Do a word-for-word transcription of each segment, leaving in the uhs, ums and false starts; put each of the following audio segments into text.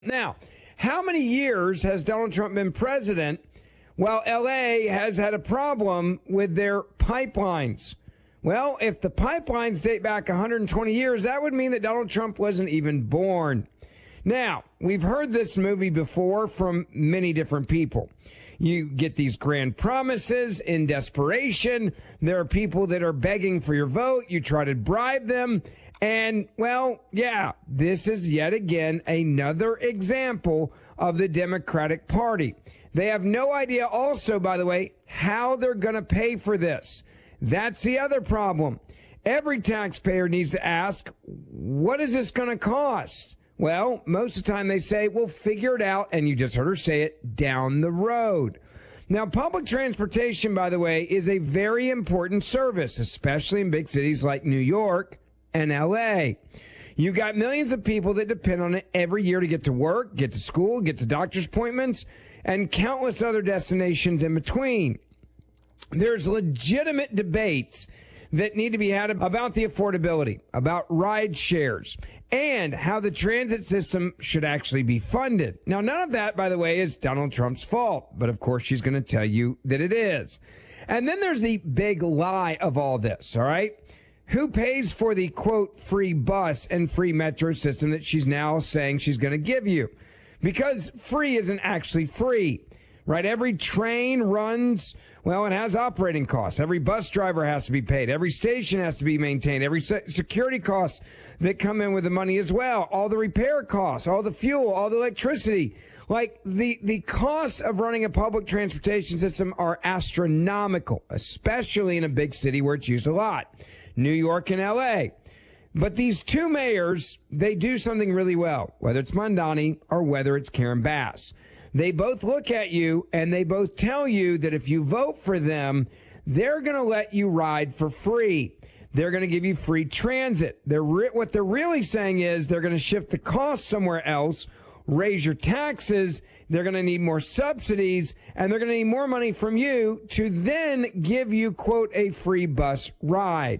Now, how many years has Donald Trump been president while L A has had a problem with their pipelines? Well, if the pipelines date back one hundred twenty years, that would mean that Donald Trump wasn't even born. Now, we've heard this movie before from many different people. You get these grand promises in desperation. There are people that are begging for your vote. You try to bribe them. And, well, yeah, this is yet again another example of the Democratic Party. They have no idea also, by the way, how they're going to pay for this. That's the other problem. Every taxpayer needs to ask, what is this going to cost? Well, most of the time they say, we'll figure it out, and you just heard her say it, down the road. Now, public transportation, by the way, is a very important service, especially in big cities like New York and L A. You got millions of people that depend on it every year to get to work, get to school, get to doctor's appointments, and countless other destinations in between. There's legitimate debates that need to be had about the affordability, about ride shares, and how the transit system should actually be funded. Now, none of that, by the way, is Donald Trump's fault, but of course she's going to tell you that it is. And then there's the big lie of all this, all right? Who pays for the, quote, free bus and free metro system that she's now saying she's going to give you? Because free isn't actually free, right? Every train runs, well, it has operating costs. Every bus driver has to be paid. Every station has to be maintained. Every se- security costs that come in with the money as well. All the repair costs, all the fuel, all the electricity. Like the, the costs of running a public transportation system are astronomical, especially in a big city where it's used a lot. New York and L A. But these two mayors, they do something really well, whether it's Mamdani or whether it's Karen Bass. They both look at you and they both tell you that if you vote for them, they're going to let you ride for free. They're going to give you free transit. They're re- what they're really saying is they're going to shift the cost somewhere else, raise your taxes. They're going to need more subsidies, and they're going to need more money from you to then give you, quote, a free bus ride.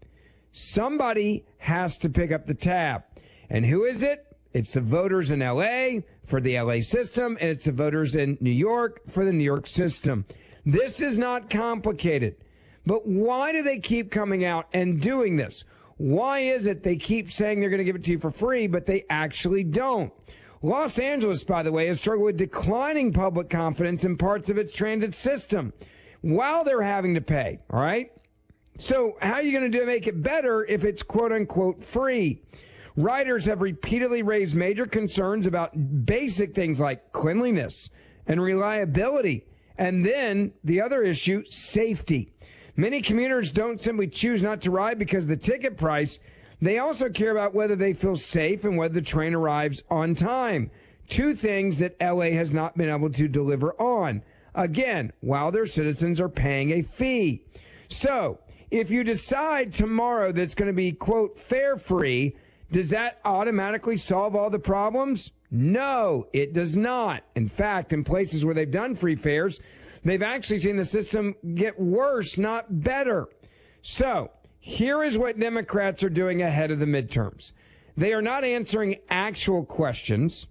Somebody has to pick up the tab. And who is it? It's the voters in L A for the L A system, and it's the voters in New York for the New York system. This is not complicated. But why do they keep coming out and doing this? Why is it they keep saying they're going to give it to you for free, but they actually don't? Los Angeles, by the way, has struggled with declining public confidence in parts of its transit system while they're having to pay, all right? So how are you going to do to make it better if it's quote-unquote free? Riders have repeatedly raised major concerns about basic things like cleanliness and reliability. And then the other issue, safety. Many commuters don't simply choose not to ride because of the ticket price. They also care about whether they feel safe and whether the train arrives on time. Two things that L A has not been able to deliver on. Again, while their citizens are paying a fee. So if you decide tomorrow that's going to be, quote, fare free, does that automatically solve all the problems? No, it does not. In fact, in places where they've done free fares, they've actually seen the system get worse, not better. So here is what Democrats are doing ahead of the midterms. They are not answering actual questions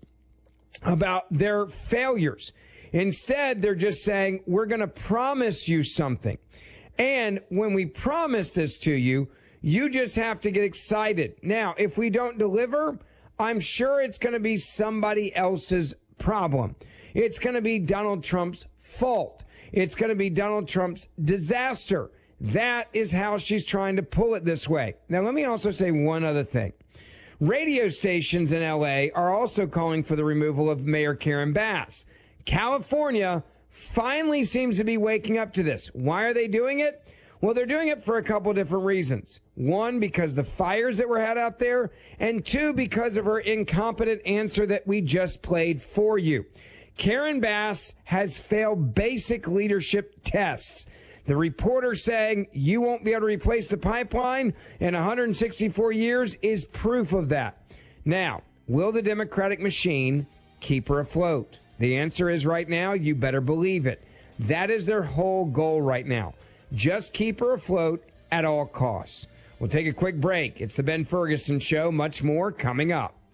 about their failures. Instead, they're just saying, we're going to promise you something. And when we promise this to you, you just have to get excited. Now, if we don't deliver, I'm sure it's going to be somebody else's problem. It's going to be Donald Trump's fault. It's going to be Donald Trump's disaster. That is how she's trying to pull it this way. Now, let me also say one other thing. Radio stations in L A are also calling for the removal of Mayor Karen Bass. California finally seems to be waking up to this. Why are they doing it? Well, they're doing it for a couple different reasons. One, because the fires that were had out there, and two, because of her incompetent answer that we just played for you. Karen Bass has failed basic leadership tests. The reporter saying you won't be able to replace the pipeline in one hundred sixty-four years is proof of that. Now, will the Democratic machine keep her afloat? The answer is right now, you better believe it. That is their whole goal right now. Just keep her afloat at all costs. We'll take a quick break. It's the Ben Ferguson Show. Much more coming up.